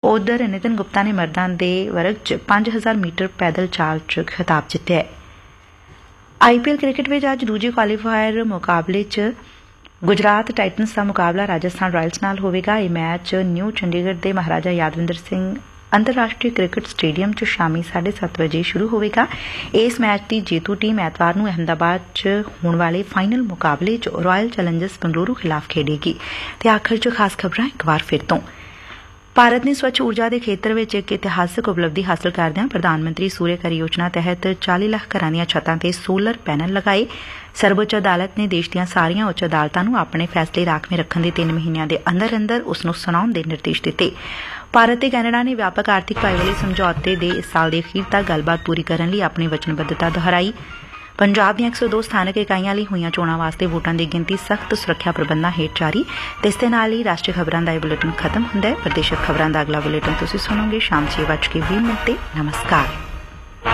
ਉਧਰ ਨਿਤਿਨ ਗੁਪਤਾ ਨੇ ਮਰਦਾਂ ਦੇ ਵਰਗ 'ਚ 5000 ਮੀਟਰ ਪੈਦਲ ਚਾਲ 'ਚ ਖਿਤਾਬ ਜਿੱਤਿਆ। IPL ਕ੍ਰਿਕਟ ਵਿੱਚ ਅੱਜ ਦੂਜੇ ਕੁਆਲੀਫਾਇਰ ਮੁਕਾਬਲੇ 'ਚ ਗੁਜਰਾਤ ਟਾਈਟਨਸ ਦਾ ਮੁਕਾਬਲਾ ਰਾਜਸਥਾਨ ਰਾਇਲਸ ਨਾਲ ਹੋਵੇਗਾ। ਇਹ ਮੈਚ ਨਿਊ ਚੰਡੀਗੜ੍ਹ ਦੇ ਮਹਾਰਾਜਾ ਯਾਦਵਿੰਦਰ ਸਿੰਘ ਅੰਤਰਰਾਸ਼ਟਰੀ ਕ੍ਰਿਕਟ ਸਟੇਡੀਅਮ 'ਚ ਸ਼ਾਮੀ 7:30 ਵਜੇ ਸ਼ੁਰੂ ਹੋਵੇਗਾ। ਇਸ ਮੈਚ ਦੀ ਜੇਤੂ ਟੀਮ ਐਤਵਾਰ ਨੂੰ ਅਹਿਮਦਾਬਾਦ 'ਚ ਹੋਣ ਵਾਲੇ ਫਾਈਨਲ ਮੁਕਾਬਲੇ 'ਚ ਰਾਇਲ ਚੈਲੰਜਰਸ ਬੰਗਲੁਰੂ ਖਿਲਾਫ਼ ਖੇਡੇਗੀ। ਤੇ ਆਖਰ 'ਚ ਖਾਸ ਖਬਰਾਂ ਇੱਕ ਵਾਰ ਫਿਰ ਤੋਂ। ਭਾਰਤ ਨੇ ਸਵੱਛ ਊਰਜਾ ਦੇ ਖੇਤਰ ਵਿੱਚ ਇੱਕ ਇਤਿਹਾਸਕ ਉਪਲਬਧੀ ਹਾਸਲ ਕਰਦਿਆਂ ਪ੍ਰਧਾਨ ਮੰਤਰੀ ਸੂਰਿਆ ਘਰ ਯੋਜਨਾ ਤਹਿਤ 40 ਲੱਖ ਘਰਾਂ ਦੀਆਂ ਛੱਤਾਂ ਤੇ ਸੋਲਰ ਪੈਨਲ ਲਗਾਏ। ਸਰਵਉੱਚ ਅਦਾਲਤ ਨੇ ਦੇਸ਼ ਦੀਆਂ ਸਾਰੀਆਂ ਉੱਚ ਅਦਾਲਤਾਂ ਨੂੰ ਆਪਣੇ ਫੈਸਲੇ ਰਾਖਵੇਂ ਰੱਖਣ ਦੇ 3 ਮਹੀਨਿਆਂ ਦੇ ਅੰਦਰ ਅੰਦਰ ਉਸ ਨੂੰ ਸੁਣਾਉਣ ਦੇ ਨਿਰਦੇਸ਼ ਦਿੱਤੇ। ਭਾਰਤ ਤੇ ਕੈਨੇਡਾ ਨੇ ਵਿਆਪਕ ਆਰਥਿਕ ਭਾਈਵਾਲੀ ਸਮਝੌਤੇ ਦੇ ਇਸ ਸਾਲ ਦੇ ਅਖੀਰ ਤੱਕ ਗੱਲਬਾਤ ਪੂਰੀ ਕਰਨ ਲਈ ਆਪਣੀ ਵਚਨਬੱਧਤਾ ਦੁਹਰਾਈ। ਪੰਜਾਬ ਦੀਆਂ 102 ਸਥਾਨਕ ਇਕਾਈਆਂ ਲਈ ਹੋਈਆਂ ਚੋਣਾਂ ਵਾਸਤੇ ਵੋਟਾਂ ਦੀ ਗਿਣਤੀ ਸਖਤ ਸੁਰੱਖਿਆ ਪ੍ਰਬੰਧਾਂ ਹੇਠ ਜਾਰੀ। ਤੇ ਇਸ ਦੇ ਨਾਲ ਹੀ ਰਾਸ਼ਟਰੀ ਖਬਰਾਂ ਦਾ ਇਹ ਬੁਲੇਟਿਨ ਖਤਮ ਹੁੰਦਾ ਹੈ। ਪ੍ਰਦੇਸ਼ਕ ਖਬਰਾਂ ਦਾ ਅਗਲਾ ਬੁਲੇਟਿਨ ਤੁਸੀਂ ਸੁਣੋਗੇ ਸ਼ਾਮ 6:20 ਤੇ। ਨਮਸਕਾਰ।